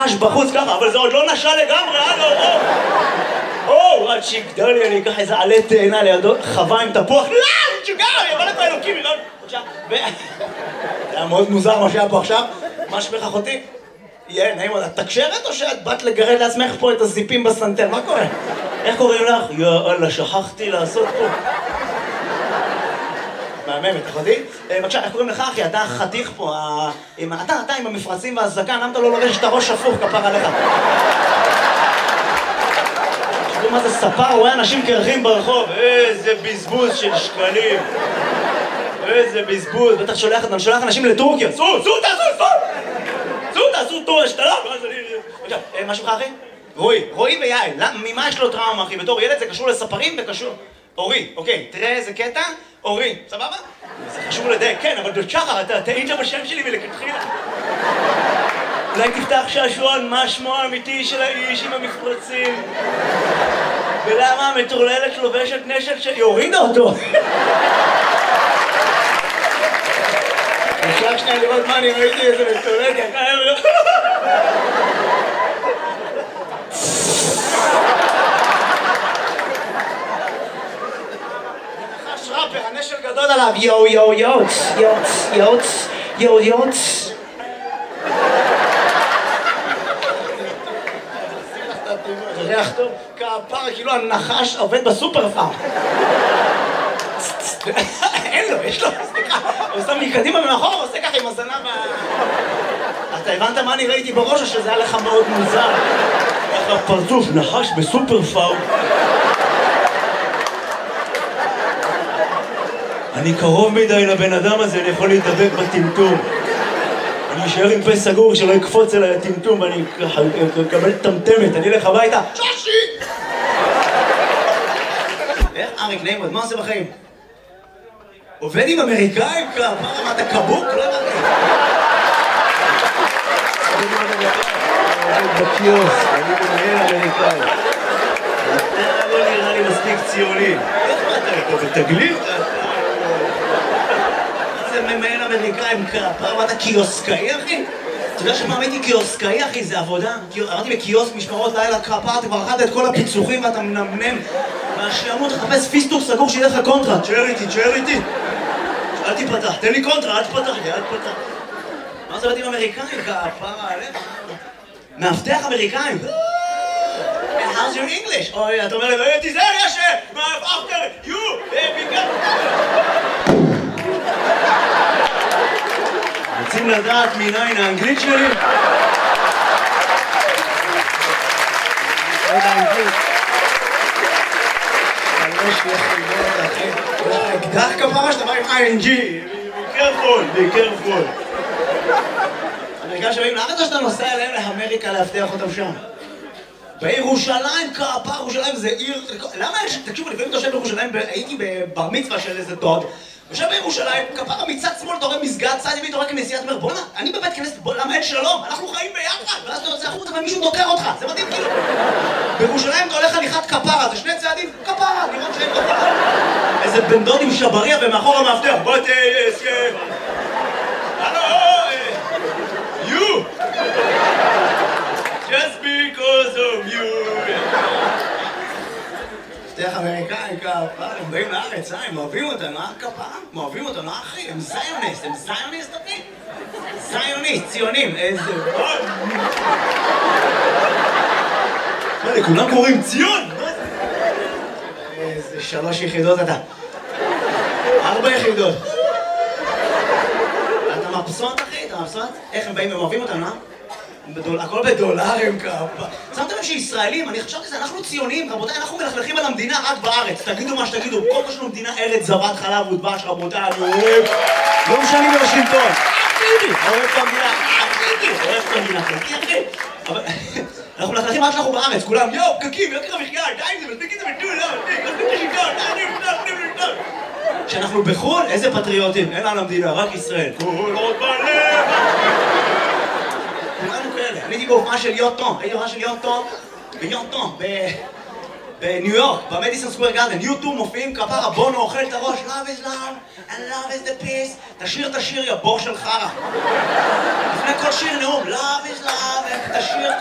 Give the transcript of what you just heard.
בחוץ ככה, אבל זה עוד לא נשע לגמרי, או, עד שיגדל לי, אני אקח איזה עלה תאנה לידו, חווה עם תפוח, לא, תשוגע, יבוא לפה אלוקים, זה היה מאוד מוזר מה שהיה פה עכשיו. מה שמך אחותי? יהיה, נעים עוד, את תקשרת או שאת באת לגרד לעצמך פה את הזיפים בסנטר? מה קורה? איך קוראים לך? יאללה, שכחתי לעשות פה. מהממת, אחותי? בבקשה, איך קוראים לך אחי? אתה חתיך פה, אתה עם המפרצים והזקן, למה אתה לא לובש את הראש שפוך כפר עליך? תראו מה זה ספר, רואה אנשים קרחים ברחוב, איזה בזבוז של שקלים. איזה בזבוז, בטח שולח אנשים לטורקיה. תעשו טור השתלה, ואז אני... בבקשה, משהו לך אחי? רועי ויעל, ממה יש לו טראומה אחי? בתור ילד זה קשור לספרים וקשור... אורי, אוקיי, תראה איזה קטע, אורי, סבבה? זה חשוב לדייק, כן, אבל בשחר, אתה טעית בשם שלי מלכתחילה. אולי תפתח שעשועון, מה שמו האמיתי של האיש עם המפרצים? ולמה המטורללת לובשת נשק היא הורידה אותו? נשלח שנייה לראות מה אני ראיתי איזה מטורללת, הנשל גדול עליו, יוץ. זה ריח טוב, כפר, כאילו הנחש עובד בסופר פארם. אין לו, יש לו, סליחה, הוא שם לי קדימה ומאחור, הוא עושה ככה עם הזנב. אתה הבנת מה אני ראיתי בראש או שזה היה לך מאוד מוזר? איך הפרצוף נחש בסופר פארם. אני קרוב מדי לבן אדם הזה, אני יכול להתדבק בטמטום. אני אשאר עם פה סגור שלא יקפוץ אליי הטמטום ואני אקבל טמטמת, אני אלך הביתה. שושי! אריק, נעים עוד, מה עושה בחיים? עובד עם אמריקאים? מה, אתה קבוק? לא אמרתי. עובד בקיוס, אני מנהל אמריקאי. אתה לא נראה לי מספיק ציוני. איך מה אתה פה? בתגלית? זה ממהל אמריקאים כפר, אתה קיוסקאי אחי? אתה יודע שמה אמרתי קיוסקאי אחי? זה עבודה. אמרתי בקיוסק משמרות לילה כפר, אתה כבר אחת את כל הפיצוחים ואתה מנמנם מהשעמות, תחפש פיסטוק סגור שיהיה לך קונטרה. תשאר איתי. אל תיפתח, תן לי קונטרה, אל תפתח לי. מה זה עובדים אמריקאים כפר עליך? מאבטח אמריקאים. How's your English? אוי, אתה אומר לי, תיזהר יש, after you, רוצים לדעת מניין האנגלית שלי? עוד האנגלית. יש לי אקדח כפרה שאתה בא עם ING. Be careful. אמריקאים שבאים לארץ או שאתה נוסע אליהם לאמריקה להבטיח אותם שם? בירושלים, כפר, ירושלים זה עיר... למה יש... תקשיבו, לפעמים אתה יושב בירושלים, הייתי בבר מצווה של איזה דוד, יושב בירושלים, כפר מצד שמאל, אתה רואה מסגד, צד ימין, אתה רואה כנסייה, אתה אומר, בוא'נה, אני בבית כנסת, למה אין שלום? אנחנו חיים ביחד, ואז אתה יוצא החוצה ומישהו דוקר אותך, זה מדהים כאילו. בירושלים אתה הולך הליכת כפרה, זה שני צעדים, כפרה, לראות שאין כפרה. איזה בן דוד עם שבריה ומאחור המאבטח, בוא תסכם. You! Just because of you! מפתח אמריקאי כפר, הם באים לארץ, הם אוהבים אותנו, כפר? הם אוהבים אותנו, אחי, הם זיוניסט, אחי? זיוניסט, ציונים, איזה... מה, לכולם קוראים ציון? איזה 3 יחידות אתה. 4 יחידות. אתה מבסוט, אחי? אתה מבסוט? איך הם באים, הם אוהבים אותנו, הכל בדולרים כפה. שמתם לב שישראלים, אני חשבתי שזה, אנחנו ציונים, רבותיי, אנחנו מלכלכים על המדינה רק בארץ. תגידו מה שתגידו, כל מה שלנו מדינה ארץ זבת חלב ודבש, רבותיי, אני אוהב. לא משנים בשלטון. אוהב את המדינה, אוהב את המדינה, אחי. אבל אנחנו מלכלכים רק שאנחנו בארץ, כולם, יואו, פקקים, יוקר המחיה, די, זה מספיק את זה בטול, כשאנחנו בחו"ל, איזה פטריוטים, אין על המדינה, רק ישראל. כל עוד בלב. אני הייתי בהופעה של יוטו, ביוטו, בניו יורק, במדיסון סקוואר גארדן, יוטו מופיעים כפרה, בונו אוכל את הראש, love is love, and love is the peace. תשיר את השיר, יא בור של חרא. לפני כל שיר נאום, love is love, תשיר